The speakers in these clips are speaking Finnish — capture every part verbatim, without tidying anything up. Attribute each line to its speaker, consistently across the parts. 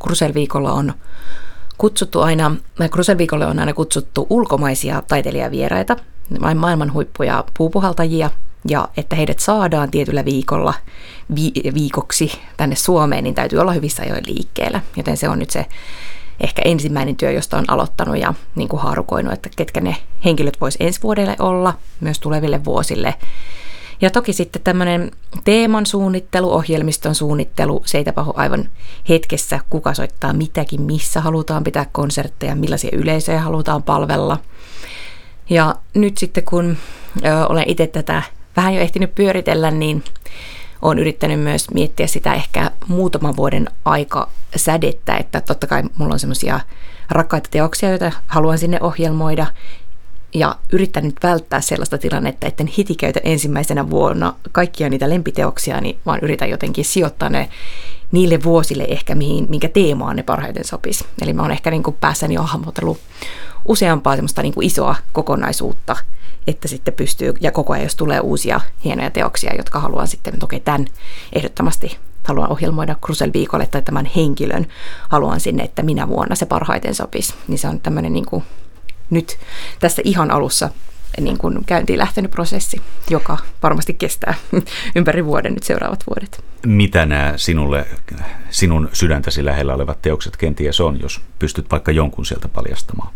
Speaker 1: Krusell-viikolla on kutsuttu aina, Krusell-viikolle on aina kutsuttu ulkomaisia taiteilijavieraita, maailman huippuja puupuhaltajia, ja että heidät saadaan tietyllä viikolla vi- viikoksi tänne Suomeen, niin täytyy olla hyvissä ajoin liikkeellä. Joten se on nyt se ehkä ensimmäinen työ, josta on aloittanut ja niin kuin haarukoinut, että ketkä ne henkilöt vois ensi vuodelle olla, myös tuleville vuosille. Ja toki sitten tämmöinen teeman suunnittelu, ohjelmiston suunnittelu, se ei tapahdu aivan hetkessä, kuka soittaa mitäkin, missä halutaan pitää konsertteja, millaisia yleisöjä halutaan palvella. Ja nyt sitten kun ö, olen itse tätä vähän jo ehtinyt pyöritellä, niin olen yrittänyt myös miettiä sitä ehkä muutaman vuoden aika sädettä, että totta kai mulla on semmoisia rakkaita teoksia, joita haluan sinne ohjelmoida, ja yrittänyt välttää sellaista tilannetta, että en heti käytä ensimmäisenä vuonna kaikkia niitä lempiteoksia, niin vaan yritän jotenkin sijoittaa ne niille vuosille ehkä, mihin, minkä teemaan ne parhaiten sopisi. Eli mä oon ehkä niin kuin päässäni jo hahmotellut useampaa semmoista niin kuin isoa kokonaisuutta, että sitten pystyy, ja koko ajan jos tulee uusia hienoja teoksia, jotka haluan sitten, että okei, tämän ehdottomasti haluan ohjelmoida Krusell-viikolle tai tämän henkilön haluan sinne, että minä vuonna se parhaiten sopisi. Niin se on tämmöinen niin kuin nyt tässä ihan alussa niin kuin käyntiin lähtenyt prosessi, joka varmasti kestää ympäri vuoden nyt seuraavat vuodet.
Speaker 2: Mitä nämä sinulle, sinun sydäntäsi lähellä olevat teokset kenties on, jos pystyt vaikka jonkun sieltä paljastamaan?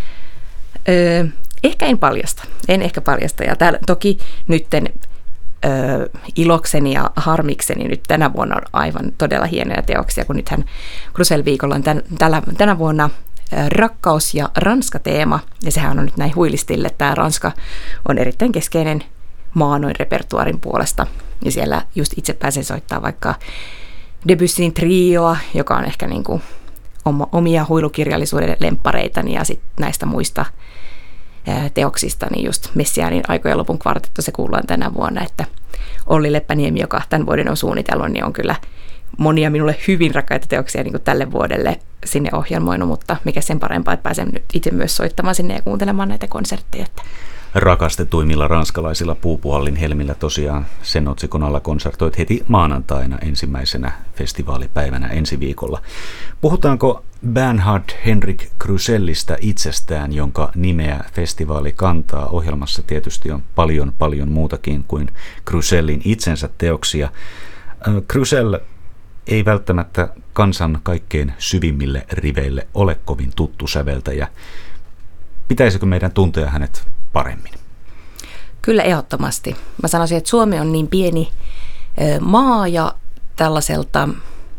Speaker 1: Öö, ehkä en paljasta. En ehkä paljasta. Ja täällä, toki nytten öö, ilokseni ja harmikseni nyt tänä vuonna on aivan todella hienoja teoksia, kun nythän Krusell-viikolla on tän, tällä, tänä vuonna rakkaus- ja Ranska-teema, ja sehän on nyt näin huilistille. Tämä Ranska on erittäin keskeinen maa noin repertuaarin puolesta, ja siellä just itse pääsen soittaa vaikka Debussyn trioa, joka on ehkä niin kuin omia huilukirjallisuuden lemppareitani, ja sitten näistä muista teoksista, niin just Messiaanin aikojen lopun kvartetto, se kuullaan tänä vuonna, että Olli Leppäniemi, joka tämän vuoden on suunnitellut, niin on kyllä monia minulle hyvin rakkaita teoksia niin kuin tälle vuodelle sinne ohjelmoinut, mutta mikä sen parempaa, että pääsen nyt itse myös soittamaan sinne ja kuuntelemaan näitä konsertteja.
Speaker 2: Rakastetuimmilla ranskalaisilla puupuhallin helmillä tosiaan sen otsikon alla konsertoit heti maanantaina ensimmäisenä festivaalipäivänä ensi viikolla. Puhutaanko Bernhard Henrik Krusellista itsestään, jonka nimeä festivaali kantaa? Ohjelmassa tietysti on paljon paljon muutakin kuin Krusellin itsensä teoksia. Krusell ei välttämättä kansan kaikkein syvimmille riveille ole kovin tuttu säveltäjä. Pitäisikö meidän tuntea hänet paremmin?
Speaker 1: Kyllä ehdottomasti. Mä sanoisin, että Suomi on niin pieni maa ja tällaiselta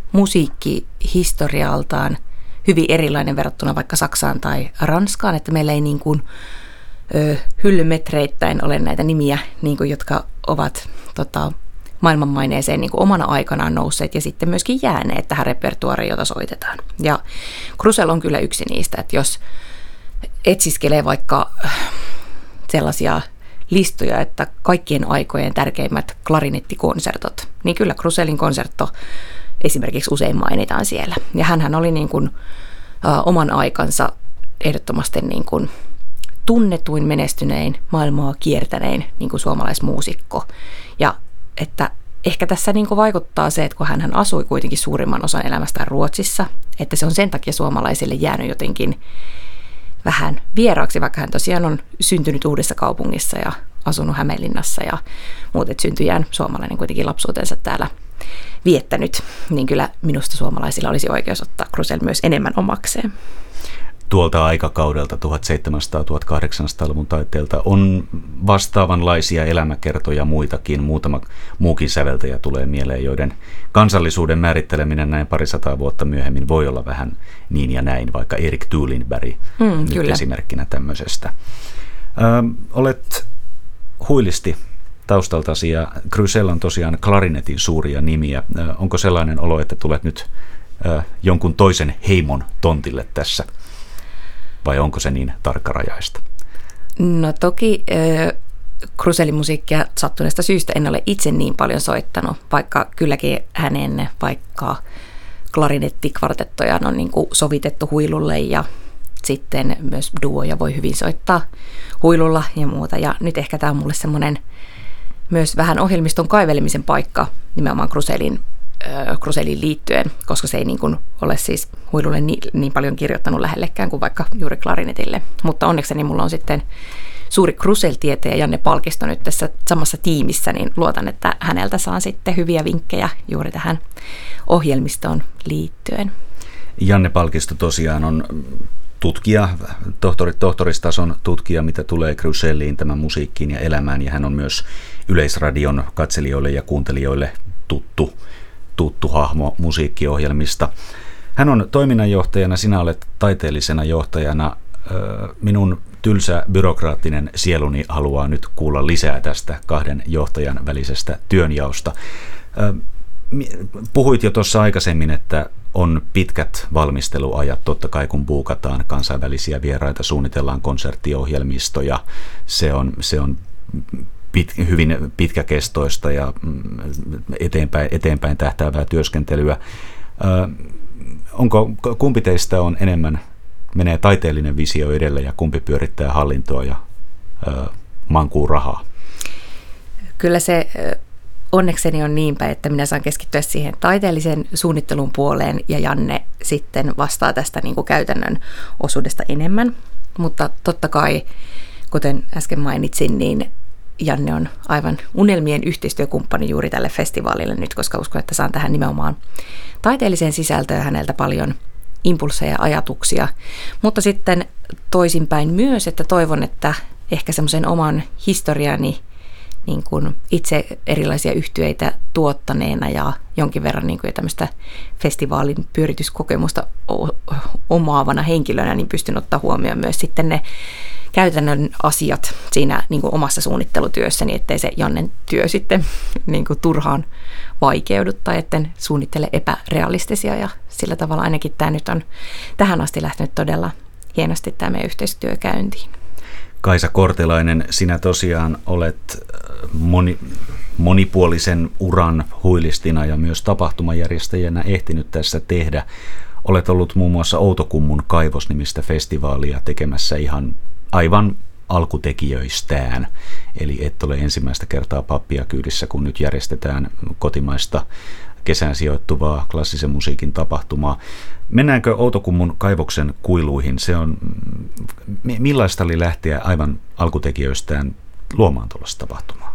Speaker 1: musiikkihistorialtaan hyvin erilainen verrattuna vaikka Saksaan tai Ranskaan, että meillä ei niin kuin hyllymetreittäin ole näitä nimiä, niin kuin, jotka ovat tota, maailmanmaineeseen niin kuin omana aikanaan nousseet ja sitten myöskin jääneet tähän repertuaariin, jota soitetaan. Ja Krusell on kyllä yksi niistä, että jos etsiskelee vaikka sellaisia listoja, että kaikkien aikojen tärkeimmät klarinettikonsertot, niin kyllä Krusellin konsertto esimerkiksi usein mainitaan siellä. Ja hänhän oli niin kuin, ä, oman aikansa ehdottomasti niin kuin tunnetuin, menestynein, maailmaa kiertänein niin kuin suomalaismuusikko. Ja että ehkä tässä niin kuin vaikuttaa se, että kun hän asui kuitenkin suurimman osan elämästään Ruotsissa, että se on sen takia suomalaisille jäänyt jotenkin vähän vieraaksi, vaikka hän tosiaan on syntynyt Uudessa kaupungissa ja asunut Hämeenlinnassa ja muuten syntyjään suomalainen kuitenkin lapsuutensa täällä viettänyt, niin kyllä minusta suomalaisilla olisi oikeus ottaa Krusell myös enemmän omakseen.
Speaker 2: Tuolta aikakaudelta tuhatseitsemänsataa-tuhatkahdeksansataaluvun taiteelta on vastaavanlaisia elämäkertoja muitakin. Muutama muukin säveltäjä tulee mieleen, joiden kansallisuuden määritteleminen näin parisataa vuotta myöhemmin voi olla vähän niin ja näin, vaikka Erik Tuulinberg mm, nyt kyllä. esimerkkinä tämmöisestä. Ö, olet huilisti taustaltasi ja Krusell on tosiaan klarinetin suuria nimiä. Ö, onko sellainen olo, että tulet nyt ö, jonkun toisen heimon tontille tässä? Vai onko se niin tarkkarajaista?
Speaker 1: No toki äh, Krusellin musiikkia sattuneesta syystä en ole itse niin paljon soittanut, vaikka kylläkin hänen vaikka klarinettikvartettojaan on niin kuin sovitettu huilulle ja sitten myös duoja voi hyvin soittaa huilulla ja muuta. Ja nyt ehkä tämä on mulle semmoinen myös vähän ohjelmiston kaivelemisen paikka nimenomaan Krusellin Crusellin liittyen, koska se ei niin kuin ole siis huilulle niin, niin paljon kirjoittanut lähellekään kuin vaikka juuri klarinetille. Mutta onnekseni mulla on sitten suuri Crusell-tietäjä Janne Palkisto nyt tässä samassa tiimissä, niin luotan, että häneltä saan sitten hyviä vinkkejä juuri tähän ohjelmistoon liittyen.
Speaker 2: Janne Palkisto tosiaan on tutkija, tohtori, tohtoristason tutkija, mitä tulee Cruselliin, tämän musiikkiin ja elämään, ja hän on myös Yleisradion katselijoille ja kuuntelijoille tuttu, tuttu hahmo musiikkiohjelmista. Hän on toiminnanjohtajana, sinä olet taiteellisena johtajana. Minun tylsä byrokraattinen sieluni haluaa nyt kuulla lisää tästä kahden johtajan välisestä työnjaosta. Puhuit jo tuossa aikaisemmin, että on pitkät valmisteluajat, totta kai kun buukataan kansainvälisiä vieraita, suunnitellaan konserttiohjelmistoja, se on, se on pit, hyvin pitkäkestoista ja eteenpäin, eteenpäin tähtäävää työskentelyä. Ö, onko, kumpi teistä on enemmän, menee taiteellinen visio edelle ja kumpi pyörittää hallintoa ja ö, mankuu rahaa?
Speaker 1: Kyllä se onnekseni on niinpä, että minä saan keskittyä siihen taiteellisen suunnittelun puoleen ja Janne sitten vastaa tästä niin kuin käytännön osuudesta enemmän. Mutta totta kai, kuten äsken mainitsin, niin Janne on aivan unelmien yhteistyökumppani juuri tälle festivaalille nyt, koska uskon, että saan tähän nimenomaan taiteelliseen sisältöön häneltä paljon impulseja ja ajatuksia. Mutta sitten toisinpäin myös, että toivon, että ehkä semmoisen oman historiani niin kuin itse erilaisia yhtyeitä tuottaneena ja jonkin verran niin kuin tämmöistä festivaalin pyörityskokemusta omaavana henkilönä, niin pystyn ottaa huomioon myös sitten ne käytännön asiat siinä niin kuin omassa suunnittelutyössäni, ettei se Jannen työ sitten niin kuin turhaan vaikeudu tai etten suunnittele epärealistisia, ja sillä tavalla ainakin tämä nyt on tähän asti lähtenyt todella hienosti tämä meidän yhteistyö käyntiin.
Speaker 2: Kaisa Kortelainen, sinä tosiaan olet moni, monipuolisen uran huilistina ja myös tapahtumajärjestäjänä ehtinyt tässä tehdä. Olet ollut muun muassa Outokummun kaivosnimistä festivaalia tekemässä ihan aivan alkutekijöistään. Eli et ole ensimmäistä kertaa pappia kyydissä, kun nyt järjestetään kotimaista kesään sijoittuvaa klassisen musiikin tapahtumaa. Mennäänkö Outokummun kaivoksen kuiluihin? Se on, millaista oli lähteä aivan alkutekijöistään luomaan tuollaista tapahtumaa?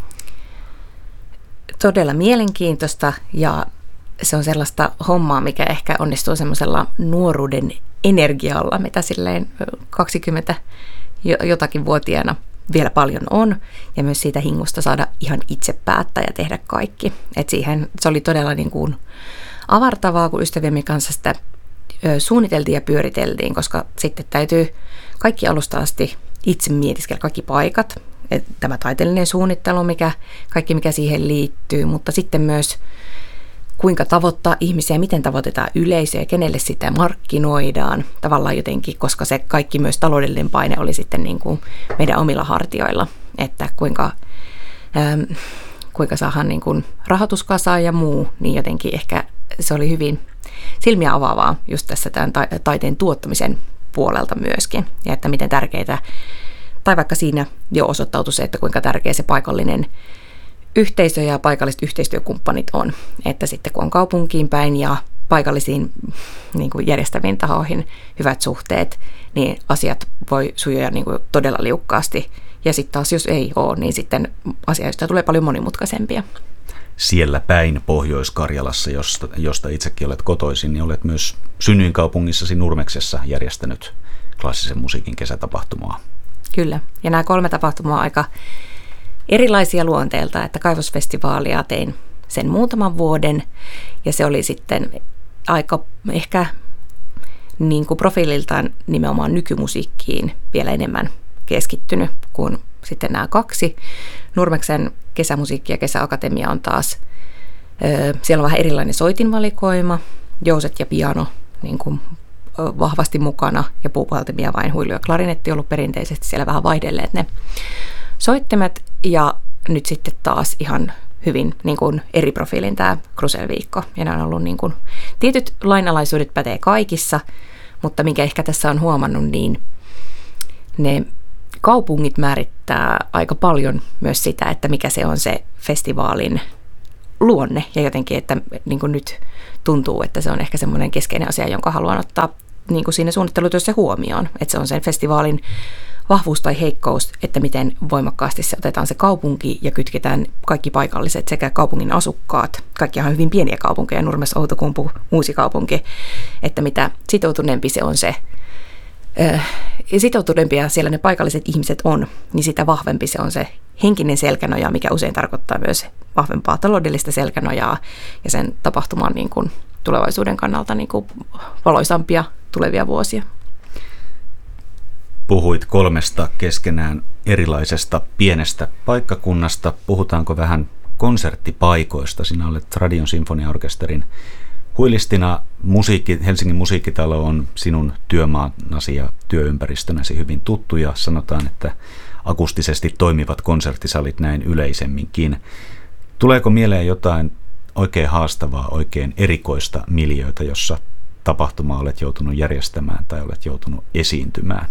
Speaker 1: Todella mielenkiintoista, ja se on sellaista hommaa, mikä ehkä onnistuu semmoisella nuoruuden energialla, mitä silleen kaksikymmentä jotakin vuotiaana vielä paljon on, ja myös siitä hingusta saada ihan itse päättää ja tehdä kaikki. Et siihen se oli todella niin kuin avartavaa, kun ystäviemme kanssa sitä suunniteltiin ja pyöriteltiin, koska sitten täytyy kaikki alusta asti itse mietiskellä kaikki paikat, tämä taiteellinen suunnittelu, mikä, kaikki mikä siihen liittyy, mutta sitten myös kuinka tavoittaa ihmisiä, miten tavoitetaan yleisöä, kenelle sitä markkinoidaan tavallaan jotenkin, koska se kaikki myös taloudellinen paine oli sitten niin kuin meidän omilla hartioilla, että kuinka, ähm, kuinka saadaan niin kuin rahoituskasaan ja muu, niin jotenkin ehkä se oli hyvin silmiä avaavaa just tässä tämän taiteen tuottamisen puolelta myöskin, ja että miten tärkeää, tai vaikka siinä jo osoittautui se, että kuinka tärkeä se paikallinen yhteisö ja paikalliset yhteistyökumppanit on, että sitten kun on kaupunkiin päin ja paikallisiin niin kuin järjestäviin tahoihin hyvät suhteet, niin asiat voi sujua niin kuin todella liukkaasti, ja sitten taas jos ei ole, niin sitten asioista tulee paljon monimutkaisempia.
Speaker 2: Siellä päin Pohjois-Karjalassa, josta, josta itsekin olet kotoisin, niin olet myös synnyinkaupungissasi Nurmeksessa järjestänyt klassisen musiikin kesätapahtumaa.
Speaker 1: Kyllä, ja nämä kolme tapahtumaa aika erilaisia luonteelta, että kaivosfestivaalia tein sen muutaman vuoden, ja se oli sitten aika ehkä niin kuin profiililtaan nimenomaan nykymusiikkiin vielä enemmän keskittynyt kuin sitten nämä kaksi. Nurmeksen kesämusiikki ja kesäakatemia on taas, siellä on vähän erilainen soitinvalikoima, jouset ja piano niin kuin vahvasti mukana, ja puupuhaltimia vain, huilu ja klarinetti on ollut perinteisesti siellä vähän vaihdelleet ne soittimet, ja nyt sitten taas ihan hyvin niin kuin eri profiilin tämä Crusell-viikko, ja ne on ollut niin kuin, tietyt lainalaisuudet pätee kaikissa, mutta minkä ehkä tässä on huomannut, niin ne kaupungit määrittää aika paljon myös sitä, että mikä se on se festivaalin luonne ja jotenkin, että niin kuin nyt tuntuu, että se on ehkä semmoinen keskeinen asia, jonka haluan ottaa niin kuin siinä suunnittelutyössä huomioon, että se on sen festivaalin vahvuus tai heikkous, että miten voimakkaasti se otetaan se kaupunki ja kytketään kaikki paikalliset sekä kaupungin asukkaat. Kaikkihan on hyvin pieniä kaupunkeja, Nurmes, Outokumpu, uusi kaupunki, että mitä sitoutuneempi se on se, ja sitoutuneempia siellä ne paikalliset ihmiset on, niin sitä vahvempi se on se henkinen selkänoja, mikä usein tarkoittaa myös vahvempaa taloudellista selkänojaa ja sen tapahtuman niin kuin tulevaisuuden kannalta niin kuin valoisampia tulevia vuosia.
Speaker 2: Puhuit kolmesta keskenään erilaisesta pienestä paikkakunnasta. Puhutaanko vähän konserttipaikoista? Sinä olet Radion sinfoniaorkesterin huilistina. Musiikki, Helsingin musiikkitalo on sinun työmaanasi ja työympäristönäsi hyvin tuttu ja sanotaan, että akustisesti toimivat konserttisalit näin yleisemminkin. Tuleeko mieleen jotain oikein haastavaa, oikein erikoista miljöötä, jossa tapahtumaa olet joutunut järjestämään tai olet joutunut esiintymään?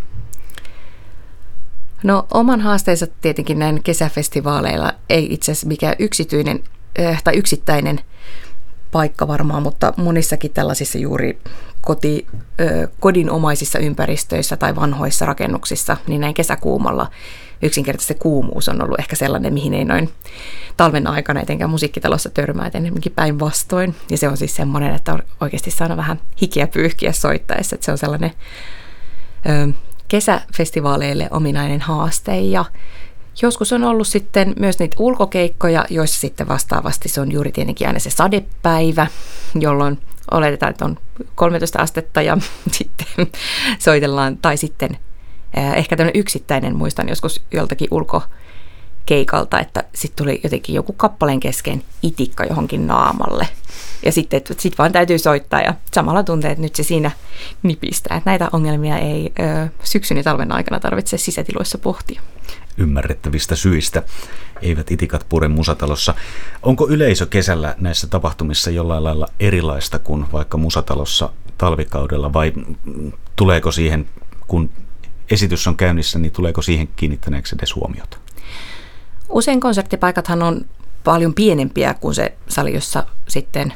Speaker 1: No oman haasteensa tietenkin näin kesäfestivaaleilla ei itse asiassa mikään yksityinen äh, tai yksittäinen paikka varmaan, mutta monissakin tällaisissa juuri koti, äh, kodinomaisissa ympäristöissä tai vanhoissa rakennuksissa, niin näin kesäkuumalla yksinkertaisesti kuumuus on ollut ehkä sellainen, mihin ei noin talven aikana etenkään musiikkitalossa törmää, et enemmänkin päinvastoin. Ja se on siis semmoinen, että oikeasti saada vähän hikiä pyyhkiä soittaessa, että se on sellainen ö, kesäfestivaaleille ominainen haaste. Ja joskus on ollut sitten myös niitä ulkokeikkoja, joissa sitten vastaavasti se on juuri tietenkin aina se sadepäivä, jolloin oletetaan, että on kolmetoista astetta ja sitten soitellaan, tai sitten ehkä tämmöinen yksittäinen, muistan joskus joltakin ulkokeikalta, että sitten tuli jotenkin joku kappaleen kesken itikka johonkin naamalle. Ja sitten sit vaan täytyy soittaa ja samalla tuntee, että nyt se siinä nipistää. Että näitä ongelmia ei ö, syksyn ja talven aikana tarvitse sisätiloissa pohtia.
Speaker 2: Ymmärrettävistä syistä eivät itikat pure musatalossa. Onko yleisö kesällä näissä tapahtumissa jollain lailla erilaista kuin vaikka musatalossa talvikaudella vai tuleeko siihen, kun esitys on käynnissä, niin tuleeko siihen kiinnittäneeksi edes huomiota?
Speaker 1: Usein konserttipaikathan on paljon pienempiä kuin se sali, jossa sitten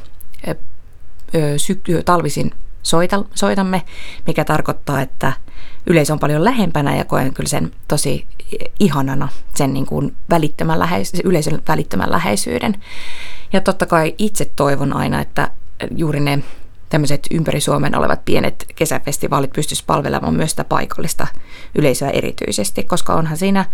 Speaker 1: syky, talvisin soita, soitamme, mikä tarkoittaa, että yleisö on paljon lähempänä ja koen kyllä sen tosi ihanana, sen niin kuin välittömän läheis- yleisön välittömän läheisyyden. Ja totta kai itse toivon aina, että juuri ne tämmöiset ympäri Suomen olevat pienet kesäfestivaalit pystyisivät palvelemaan myös sitä paikallista yleisöä erityisesti, koska onhan siinä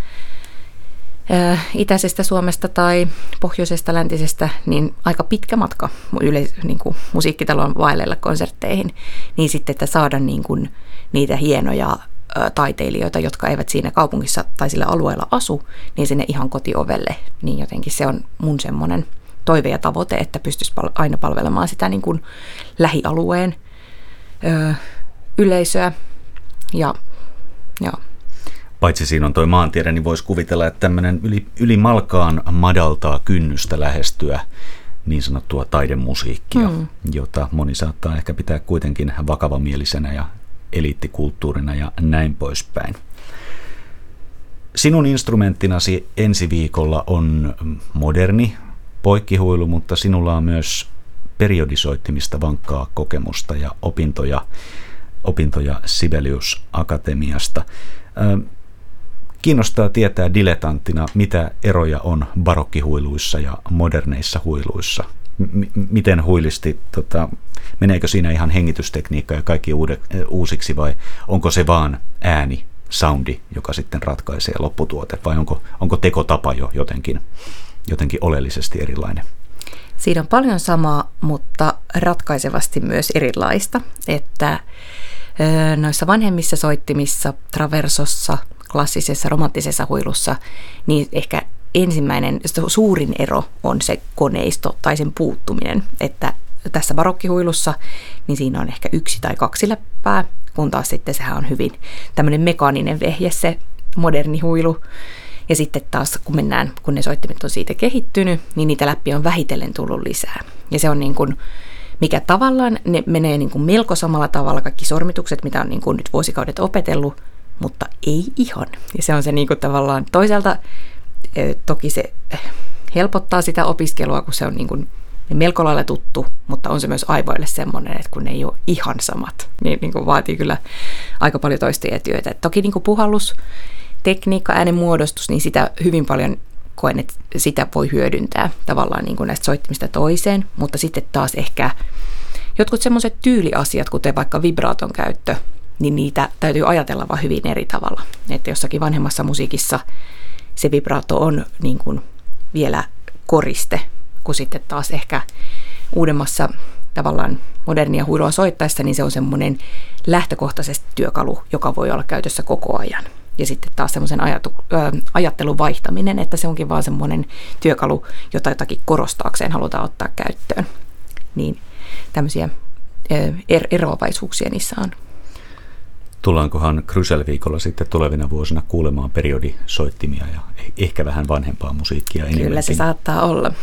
Speaker 1: ä, itäisestä Suomesta tai pohjoisesta läntisestä niin aika pitkä matka yleis- niin kuin musiikkitalon vaelleilla konsertteihin, niin sitten, että saada niin kuin niitä hienoja ä, taiteilijoita, jotka eivät siinä kaupungissa tai sillä alueella asu, niin sinne ihan kotiovelle, niin jotenkin se on mun semmoinen toive ja tavoite, että pystyisi aina palvelemaan sitä niin kuin lähialueen ö, yleisöä. Ja, ja.
Speaker 2: Paitsi siinä on toi maantiede, niin voisi kuvitella, että tämmöinen yli, yli malkaan madaltaa kynnystä lähestyä niin sanottua taidemusiikkia, mm. jota moni saattaa ehkä pitää kuitenkin vakavamielisenä ja eliittikulttuurina ja näin poispäin. Sinun instrumenttinasi ensi viikolla on moderni poikkihuilu, mutta sinulla on myös periodisoittimista vankkaa kokemusta ja opintoja, opintoja Sibelius Akatemiasta. Kiinnostaa tietää dilettanttina, mitä eroja on barokkihuiluissa ja moderneissa huiluissa. M- miten huilisti, tota, meneekö siinä ihan hengitystekniikka ja kaikki uude, uusiksi vai onko se vaan ääni, soundi, joka sitten ratkaisee lopputuote vai onko, onko tekotapa jo jotenkin jotenkin oleellisesti erilainen?
Speaker 1: Siinä on paljon samaa, mutta ratkaisevasti myös erilaista, että noissa vanhemmissa soittimissa, traversossa, klassisessa, romanttisessa huilussa, niin ehkä ensimmäinen suurin ero on se koneisto tai sen puuttuminen, että tässä barokkihuilussa, niin siinä on ehkä yksi tai kaksi läppää, kun taas sitten sehän on hyvin tämmöinen mekaaninen vehje se moderni huilu. Ja sitten taas, kun mennään, kun ne soittimet on siitä kehittynyt, niin niitä läppiä on vähitellen tullut lisää. Ja se on niin kuin, mikä tavallaan, ne menee niin kuin melko samalla tavalla kaikki sormitukset, mitä on niin kuin nyt vuosikaudet opetellut, mutta ei ihan. Ja se on se niin kuin tavallaan toisaalta, toki se helpottaa sitä opiskelua, kun se on niin kuin melko lailla tuttu, mutta on se myös aivoille semmoinen, että kun ne ei ole ihan samat, niin, niin kuin vaatii kyllä aika paljon toistoja työtä. Et toki niin kuin puhallus, tekniikka, äänen muodostus, niin sitä hyvin paljon koen, että sitä voi hyödyntää tavallaan niin kuin näistä soittimista toiseen, mutta sitten taas ehkä jotkut semmoiset tyyliasiat, kuten vaikka vibraaton käyttö, niin niitä täytyy ajatella vaan hyvin eri tavalla. Että jossakin vanhemmassa musiikissa se vibraato on niin kuin vielä koriste, kun sitten taas ehkä uudemmassa tavallaan modernia huilua soittaessa, niin se on semmoinen lähtökohtaisesti työkalu, joka voi olla käytössä koko ajan. Ja sitten taas semmoisen ajatu, ö, ajattelun vaihtaminen, että se onkin vaan semmoinen työkalu, jota jotakin korostaakseen halutaan ottaa käyttöön. Niin tämmöisiä ö, er, eroavaisuuksia niissä on.
Speaker 2: Tullaankohan Krusell-viikolla sitten tulevina vuosina kuulemaan periodisoittimia ja ehkä vähän vanhempaa musiikkia enemmänkin?
Speaker 1: Kyllä se saattaa olla.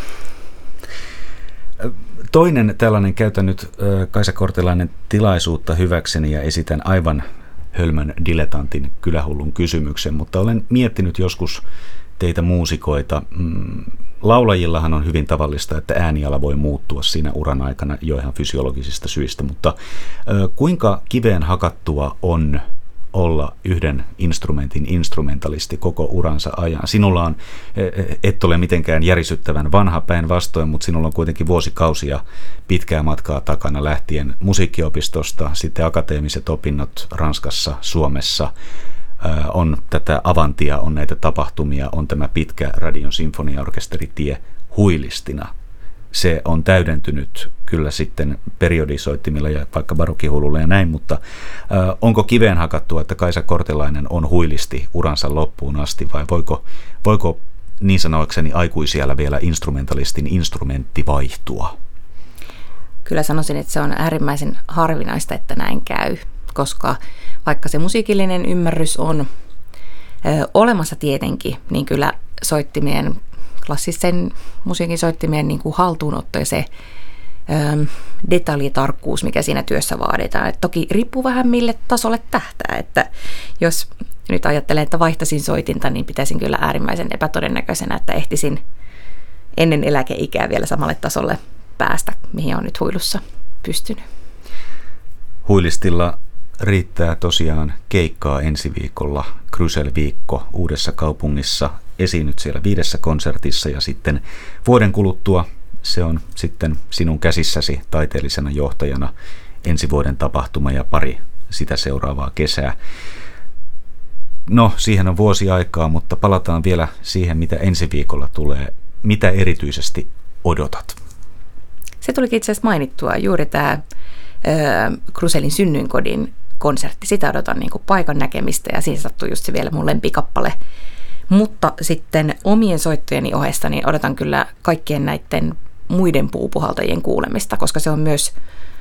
Speaker 2: Toinen tällainen, käytän nyt Kaisa Kortelainen tilaisuutta hyväkseni ja esitän aivan hölmön dilettantin kylähullun kysymyksen, mutta olen miettinyt joskus teitä muusikoita. Laulajillahan on hyvin tavallista, että ääniala voi muuttua siinä uran aikana jo ihan fysiologisista syistä, mutta kuinka kiveen hakattua on olla yhden instrumentin instrumentalisti koko uransa ajan? Sinulla on, et ole mitenkään järisyttävän vanha päinvastoin, mutta sinulla on kuitenkin vuosikausia pitkää matkaa takana lähtien musiikkiopistosta, sitten akateemiset opinnot Ranskassa, Suomessa, on tätä Avantia, on näitä tapahtumia, on tämä pitkä Radion sinfoniaorkesteritie huilistina. Se on täydentynyt kyllä sitten periodisoittimilla ja vaikka barokkihululla ja näin, mutta äh, onko kiveen hakattua, että Kaisa Kortelainen on huilisti uransa loppuun asti, vai voiko, voiko niin sanoakseni aikuisiällä vielä instrumentalistin instrumentti vaihtua?
Speaker 1: Kyllä sanoisin, että se on äärimmäisen harvinaista, että näin käy, koska vaikka se musiikillinen ymmärrys on ö, olemassa tietenkin, niin kyllä soittimien, klassisen musiikin soittimien niin kuin haltuunotto ja se ö, detaljitarkkuus, mikä siinä työssä vaaditaan. Et toki riippuu vähän mille tasolle tähtää, että jos nyt ajattelen, että vaihtaisin soitinta, niin pitäisin kyllä äärimmäisen epätodennäköisenä, että ehtisin ennen eläkeikää vielä samalle tasolle päästä, mihin on nyt huilussa pystynyt.
Speaker 2: Huilistilla riittää tosiaan keikkaa ensi viikolla, Krusell-viikko Uudessa Kaupungissa. Esiinnyt siellä viidessä konsertissa ja sitten vuoden kuluttua se on sitten sinun käsissäsi taiteellisena johtajana ensi vuoden tapahtuma ja pari sitä seuraavaa kesää. No, siihen on vuosi aikaa, mutta palataan vielä siihen, mitä ensi viikolla tulee. Mitä erityisesti odotat?
Speaker 1: Se tulikin itse asiassa mainittua, juuri tämä Krusellin synnyinkodin konsertti. Sitä odotan niin kuin paikan näkemistä ja siinä sattui just se vielä mun lempikappale. Mutta sitten omien soittojeni ohessa niin odotan kyllä kaikkien näiden muiden puupuhaltajien kuulemista, koska se on myös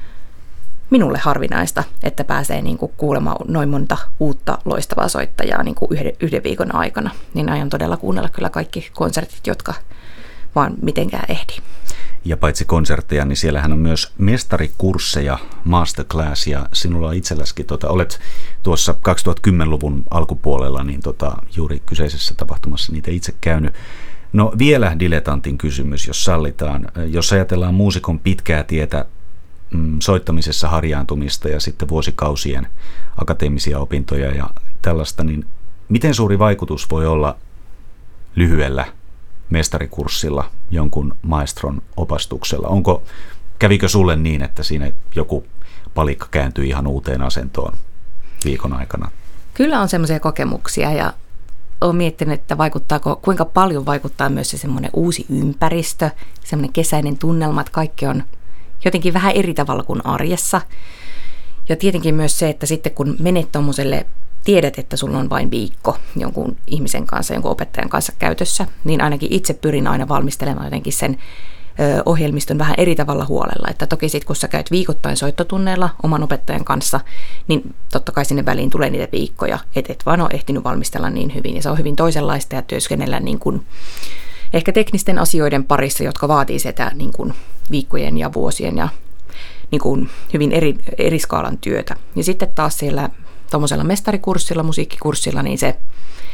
Speaker 1: minulle harvinaista, että pääsee niin kuin kuulemaan noin monta uutta loistavaa soittajaa niin kuin yhden, yhden viikon aikana. Niin aion todella kuunnella kyllä kaikki konsertit, jotka vaan mitenkään ehdi.
Speaker 2: Ja paitsi konsertteja, niin siellähän on myös mestarikursseja, masterclass, ja sinulla itselläskin, tota, olet tuossa kaksituhattakymmenluvun alkupuolella, niin tota, juuri kyseisessä tapahtumassa niitä itse käynyt. No vielä dilettantin kysymys, jos sallitaan. Jos ajatellaan muusikon pitkää tietä, mm, soittamisessa harjaantumista ja sitten vuosikausien akateemisia opintoja ja tällaista, niin miten suuri vaikutus voi olla lyhyellä mestarikurssilla jonkun maestron opastuksella? Onko, kävikö sulle niin, että siinä joku palikka kääntyi ihan uuteen asentoon viikon aikana? Kyllä
Speaker 1: on semmoisia kokemuksia ja olen miettinyt, että vaikuttaako, kuinka paljon vaikuttaa myös se semmoinen uusi ympäristö, semmoinen kesäinen tunnelma, että kaikki on jotenkin vähän eri tavalla kuin arjessa. Ja tietenkin myös se, että sitten kun menet tuommoiselle, tiedät, että sulla on vain viikko jonkun ihmisen kanssa, jonkun opettajan kanssa käytössä, niin ainakin itse pyrin aina valmistelemaan jotenkin sen ö, ohjelmiston vähän eri tavalla huolella. Että toki sitten kun sä käyt viikoittain soittotunneilla oman opettajan kanssa, niin totta kai sinne väliin tulee niitä viikkoja, et et vaan ole ehtinyt valmistella niin hyvin. Ja se on hyvin toisenlaista ja työskennellä niin kuin ehkä teknisten asioiden parissa, jotka vaatii sitä niin kuin viikkojen ja vuosien ja niin kuin hyvin eri, eri skaalan työtä. Ja sitten taas siellä tuommoisella mestarikurssilla, musiikkikurssilla, niin se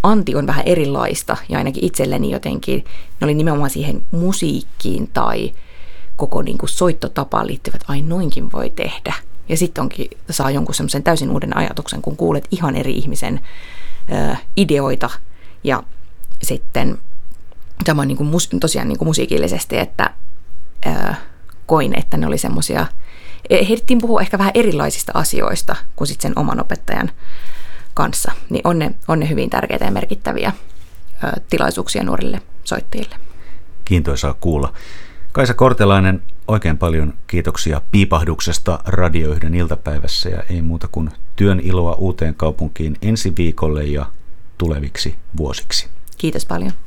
Speaker 1: anti on vähän erilaista ja ainakin itselleni jotenkin ne oli nimenomaan siihen musiikkiin tai koko niin kuin soittotapaan liittyvät, ai noinkin voi tehdä. Ja sitten onkin, saa jonkun semmoisen täysin uuden ajatuksen, kun kuulet ihan eri ihmisen ö, ideoita ja sitten tämä on niin kuin mus, tosiaan niin kuin musiikillisesti, että ö, koin, että ne oli semmoisia, heidettiin puhua ehkä vähän erilaisista asioista kuin sitten sen oman opettajan kanssa, niin on ne, on ne hyvin tärkeitä ja merkittäviä ö, tilaisuuksia nuorille soittajille.
Speaker 2: Kiintoisaa kuulla. Kaisa Kortelainen, oikein paljon kiitoksia piipahduksesta Radio yhden iltapäivässä ja ei muuta kuin työn iloa uuteen kaupunkiin ensi viikolle ja tuleviksi vuosiksi.
Speaker 1: Kiitos paljon.